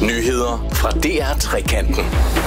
Nyheder fra DR Trekanten.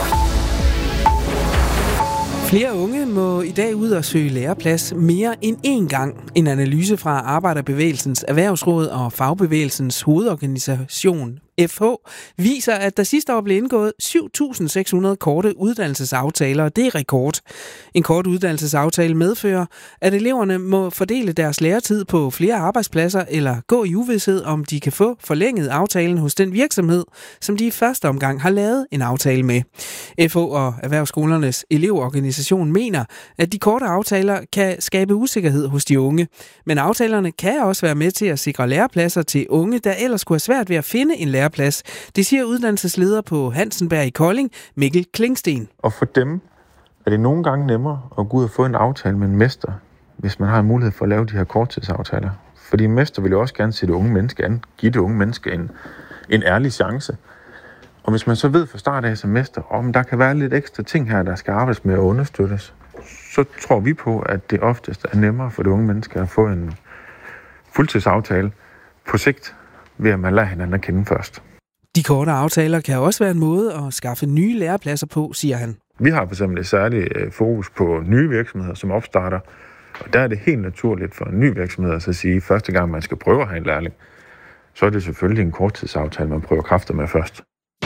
Flere unge må i dag ud og søge læreplads mere end én gang. En analyse fra Arbejderbevægelsens Erhvervsråd og Fagbevægelsens hovedorganisation FH viser, at der sidste år blev indgået 7.600 korte uddannelsesaftaler, og det er rekord. En kort uddannelsesaftale medfører, at eleverne må fordele deres læretid på flere arbejdspladser eller gå i uvished, om de kan få forlænget aftalen hos den virksomhed, som de i første omgang har lavet en aftale med. FH og Erhvervsskolernes elevorganisation mener, at de korte aftaler kan skabe usikkerhed hos de unge. Men aftalerne kan også være med til at sikre lærepladser til unge, der ellers kunne have svært ved at finde en læreplads. Det siger uddannelsesleder på Hansenberg i Kolding, Mikkel Klingsten. Og for dem er det nogle gange nemmere at gå ud og få en aftale med en mester, hvis man har en mulighed for at lave de her korttidsaftaler. Fordi en mester vil jo også gerne se det unge menneske an, give det unge menneske en ærlig chance. Og hvis man så ved fra start af som mester, om der kan være lidt ekstra ting her, der skal arbejdes med og understøttes, så tror vi på, at det oftest er nemmere for det unge menneske at få en fuldtidsaftale på sigt, ved at man lader hinanden at kende først. De korte aftaler kan også være en måde at skaffe nye lærepladser på, siger han. Vi har for eksempel et særligt fokus på nye virksomheder, som opstarter. Og der er det helt naturligt for en ny virksomhed at sige, at første gang man skal prøve at have en lærling, så er det selvfølgelig en korttidsaftale, man prøver kræfter med først.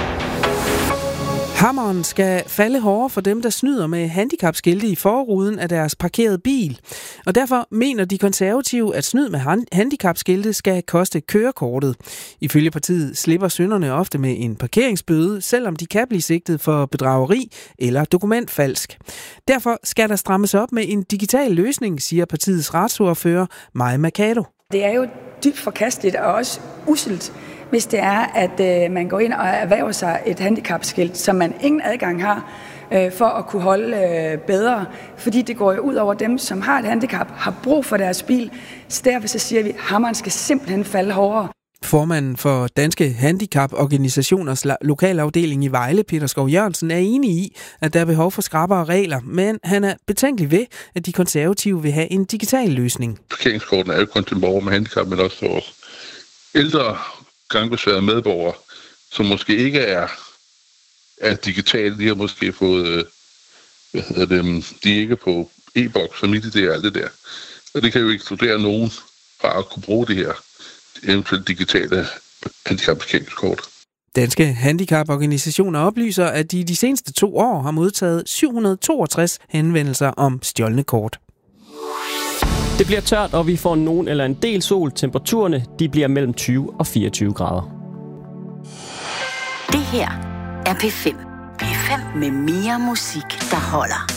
Hammeren skal falde hårdere for dem, der snyder med handicapskilte i forruden af deres parkerede bil. Og derfor mener de konservative, at snyd med handicapskilte skal koste kørekortet. Ifølge partiet slipper synderne ofte med en parkeringsbøde, selvom de kan blive sigtet for bedrageri eller dokumentfalsk. Derfor skal der strammes op med en digital løsning, siger partiets retsordfører Maja Mercado. Det er jo dybt forkasteligt og også usselt, hvis det er, at man går ind og erhverver sig et handicapskilt, som man ingen adgang har for at kunne holde bedre. Fordi det går jo ud over dem, som har et handicap, har brug for deres bil. Så derfor så siger vi, at hammeren skal simpelthen falde hårdere. Formanden for Danske Handicaporganisationers lokalafdeling i Vejle, Peter Skov Jørgensen, er enig i, at der er behov for skrappere regler, men han er betænkelig ved, at de konservative vil have en digital løsning. Parkeringskorten er jo kun til borgere med handicap, men også til vores ældre gangbesværede medborgere, som måske ikke er digitale. De har måske fået, de er ikke på e-boks og MitID og alt det der. Og det kan jo ekskludere nogen fra at kunne bruge det her eventuelt digitale handicapparkeringskort. Danske Handicaporganisationer oplyser, at de de seneste 2 år har modtaget 762 henvendelser om stjålne kort. Det bliver tørt, og vi får nogen eller en del sol. Temperaturerne de bliver mellem 20 og 24 grader. Det her er P5. P5 med mere musik, der holder.